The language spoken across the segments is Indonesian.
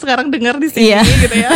sekarang dengar di sini gitu ya.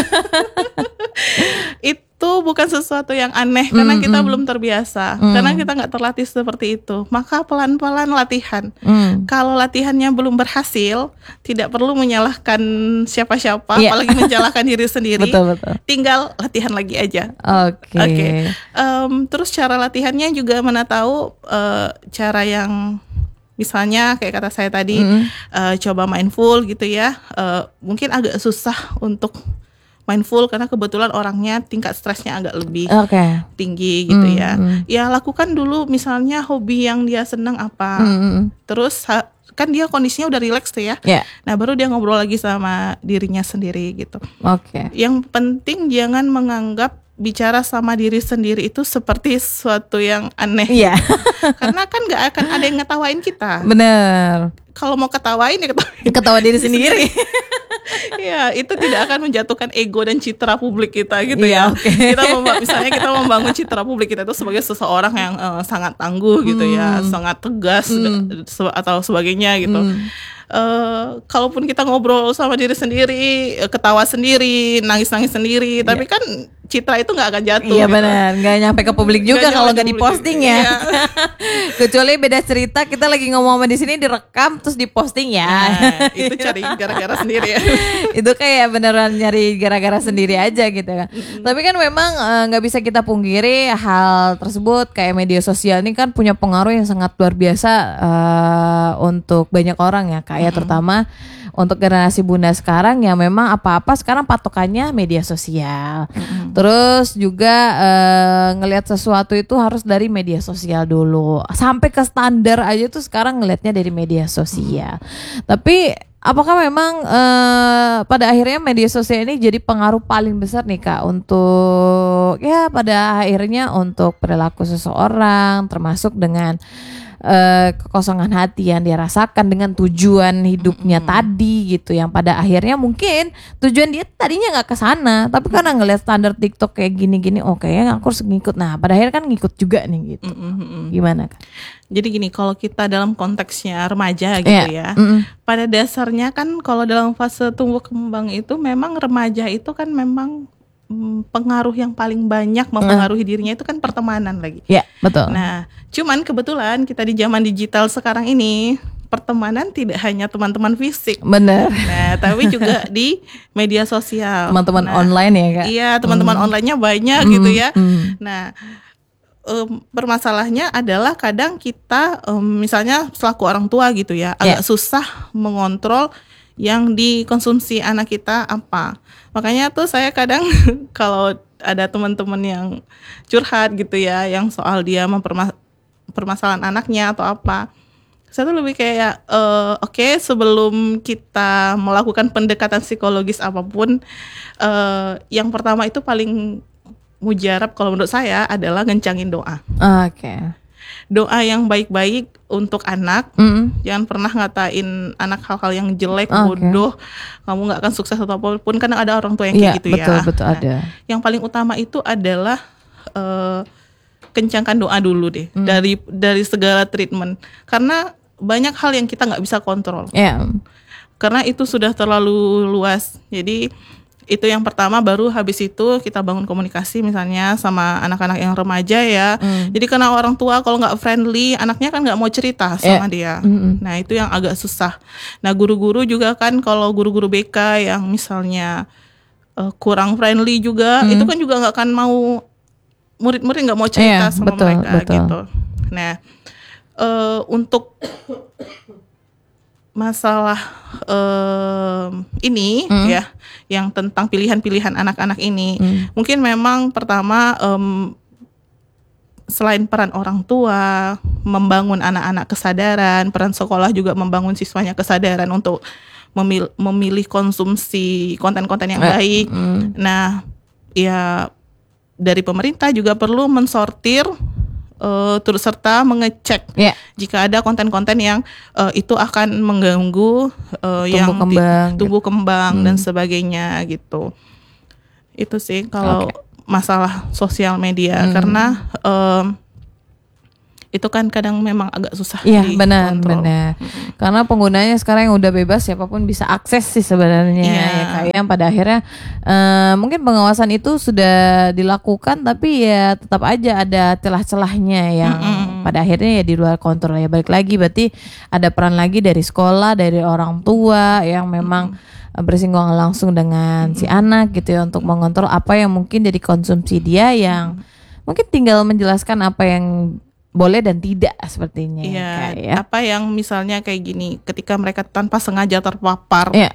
Itu bukan sesuatu yang aneh karena kita belum terbiasa, karena kita nggak terlatih seperti itu. Maka pelan-pelan latihan. Kalau latihannya belum berhasil, tidak perlu menyalahkan siapa-siapa, apalagi menyalahkan diri sendiri. Betul. Tinggal latihan lagi aja. Oke. Terus cara latihannya juga mana tahu cara yang misalnya kayak kata saya tadi, coba mindful gitu ya. Mungkin agak susah untuk mindful karena kebetulan orangnya tingkat stresnya agak lebih tinggi gitu ya. Ya lakukan dulu misalnya hobi yang dia senang apa. Terus kan dia kondisinya udah rileks tuh ya. Nah baru dia ngobrol lagi sama dirinya sendiri gitu. Yang penting jangan menganggap bicara sama diri sendiri itu seperti sesuatu yang aneh. Karena kan gak akan ada yang ngetawain kita. Bener. Kalau mau ketawain ya ketawa diri sendiri. Ya, itu tidak akan menjatuhkan ego dan citra publik kita gitu ya. Misalnya kita membangun citra publik kita itu sebagai seseorang yang sangat tangguh gitu ya, sangat tegas atau sebagainya gitu. Kalaupun kita ngobrol sama diri sendiri, ketawa sendiri, nangis-nangis sendiri, tapi kan citra itu nggak akan jatuh. Iya gitu. Benar, nggak nyampe ke publik juga kalau nggak diposting ya. Kecuali beda cerita, kita lagi ngomong di sini direkam terus diposting ya. Itu cari gara-gara sendiri ya. Itu kayak beneran nyari gara-gara sendiri aja gitu kan. Tapi kan memang nggak bisa kita pungkiri hal tersebut, kayak media sosial ini kan punya pengaruh yang sangat luar biasa untuk banyak orang ya, kayak terutama untuk generasi bunda sekarang yang memang apa-apa sekarang patokannya media sosial. Terus juga ngelihat sesuatu itu harus dari media sosial dulu. Sampai ke standar aja tuh sekarang ngelihatnya dari media sosial. Tapi apakah memang pada akhirnya media sosial ini jadi pengaruh paling besar nih Kak untuk ya pada akhirnya untuk perilaku seseorang, termasuk dengan kekosongan hati yang dia rasakan dengan tujuan hidupnya tadi gitu, yang pada akhirnya mungkin tujuan dia tadinya nggak ke sana, tapi karena ngelihat standar TikTok kayak gini-gini, kayaknya aku harus ngikut. Nah pada akhirnya kan ngikut juga nih gitu. Gimana Kak? Jadi gini, kalau kita dalam konteksnya remaja gitu ya, pada dasarnya kan kalau dalam fase tumbuh kembang itu memang remaja itu kan memang pengaruh yang paling banyak mempengaruhi dirinya itu kan pertemanan lagi. Betul. Nah, cuman kebetulan kita di zaman digital sekarang ini pertemanan tidak hanya teman-teman fisik. Benar. Nah, tapi juga di media sosial. Teman-teman online ya Kak? Iya, teman-teman online-nya banyak gitu ya. Nah, permasalahannya adalah kadang kita misalnya selaku orang tua gitu ya, agak susah mengontrol yang dikonsumsi anak kita apa. Makanya tuh saya kadang kalau ada teman-teman yang curhat gitu ya, yang soal dia permasalahan anaknya atau apa, saya tuh lebih kayak oke, sebelum kita melakukan pendekatan psikologis apapun, yang pertama itu paling mujarab kalau menurut saya adalah ngencangin doa. Doa yang baik-baik untuk anak. Jangan pernah ngatain anak hal-hal yang jelek, bodoh, kamu gak akan sukses atau apapun. Karena ada orang tua yang kayak gitu ya. Betul ada. Yang paling utama itu adalah kencangkan doa dulu deh. Dari segala treatment. Karena banyak hal yang kita gak bisa kontrol. Karena itu sudah terlalu luas. Jadi itu yang pertama, baru habis itu kita bangun komunikasi misalnya sama anak-anak yang remaja ya. Jadi karena orang tua kalau nggak friendly, anaknya kan nggak mau cerita sama dia. Nah itu yang agak susah. Nah guru-guru juga kan, kalau guru-guru BK yang misalnya kurang friendly juga, itu kan juga nggak akan mau, murid-murid nggak mau cerita sama mereka gitu. Nah untuk masalah ini ya, yang tentang pilihan-pilihan anak-anak ini, mungkin memang pertama selain peran orang tua membangun anak-anak kesadaran, peran sekolah juga membangun siswanya kesadaran untuk memilih konsumsi konten-konten yang baik. Nah, ya dari pemerintah juga perlu mensortir, turut serta mengecek jika ada konten-konten yang itu akan mengganggu tumbuh kembang dan sebagainya gitu. Itu sih kalau masalah sosial media, karena itu kan kadang memang agak susah Iya, dikontrol. benar. Karena penggunanya sekarang yang udah bebas, siapapun bisa akses sih sebenarnya. Iya. Ya, kayak yang pada akhirnya mungkin pengawasan itu sudah dilakukan, tapi ya tetap aja ada celah-celahnya yang pada akhirnya ya di luar kontrol. Ya balik lagi, berarti ada peran lagi dari sekolah, dari orang tua yang memang bersinggungan langsung dengan si anak gitu ya, untuk mengontrol apa yang mungkin jadi konsumsi dia, yang mungkin tinggal menjelaskan apa yang boleh dan tidak sepertinya. Iya, kayak. apa yang misalnya kayak gini, ketika mereka tanpa sengaja terpapar, Iya.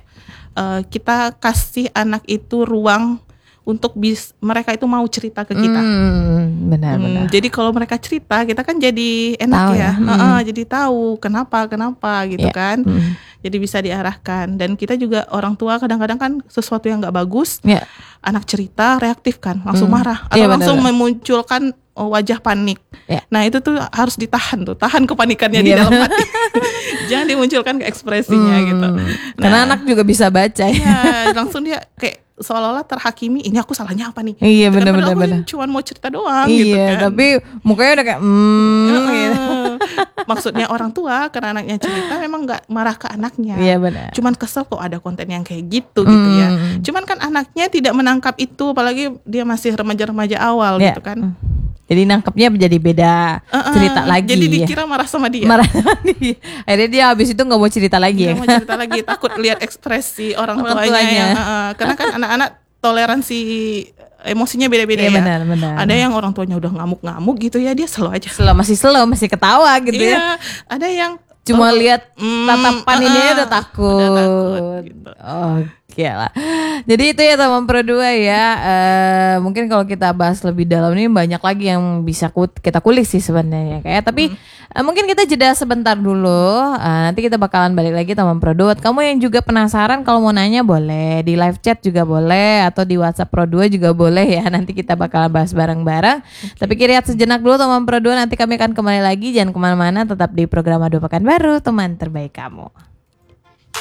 Kita kasih anak itu ruang untuk mereka itu mau cerita ke kita. Benar. Jadi kalau mereka cerita, kita kan jadi enak Tahu ya. ya. Jadi tahu kenapa gitu Iya. kan. Jadi bisa diarahkan. Dan kita juga orang tua kadang-kadang kan sesuatu yang nggak bagus, Iya. anak cerita reaktif kan, langsung marah atau Iya, langsung benar. memunculkan wajah panik. Iya. Nah itu tuh harus ditahan kepanikannya di Iya. dalam hati. Jangan dimunculkan ke ekspresinya gitu. Karena anak juga bisa baca ya. Ya, langsung dia kayak seolah-olah terhakimi, ini aku salahnya apa nih? Iya, Gitu kan, benar. padahal aku cuma mau cerita doang gitu Iya, kan. tapi mukanya udah kayak gitu. Maksudnya orang tua karena anaknya cerita memang nggak marah ke anaknya. Iya, benar. Cuman kesel kok ada konten yang kayak gitu gitu ya. Cuman kan anaknya tidak menangkap itu, apalagi dia masih remaja-remaja awal Iya. gitu kan. Jadi nangkepnya menjadi beda cerita lagi. Jadi ya. dikira marah sama dia. Marah sama dia. Akhirnya dia habis itu nggak mau cerita lagi Dia ya. mau cerita lagi, takut lihat ekspresi orang Orang tuanya. tuanya. Karena kan anak-anak toleransi emosinya beda-beda Iya, ya. benar. Ada yang orang tuanya udah ngamuk-ngamuk gitu ya, dia slow aja. Slow, masih ketawa gitu ya. Iya, ada yang Cuma lihat tatapan ini aja udah takut. Udah takut gitu. Oke lah. Jadi itu ya teman Pro 2 ya. Mungkin kalau kita bahas lebih dalam ini banyak lagi yang bisa kita kulik sih sebenarnya kayak. Tapi mungkin kita jeda sebentar dulu. Nanti kita bakalan balik lagi teman Pro 2. Kamu yang juga penasaran kalau mau nanya boleh di live chat juga boleh, atau di WhatsApp Pro 2 juga boleh ya. Nanti kita bakalan bahas bareng-bareng. Tapi rehat sejenak dulu teman Pro 2. Nanti kami akan kembali lagi. Jangan kemana-mana, tetap di program Adu Pekan Baru, teman terbaik kamu.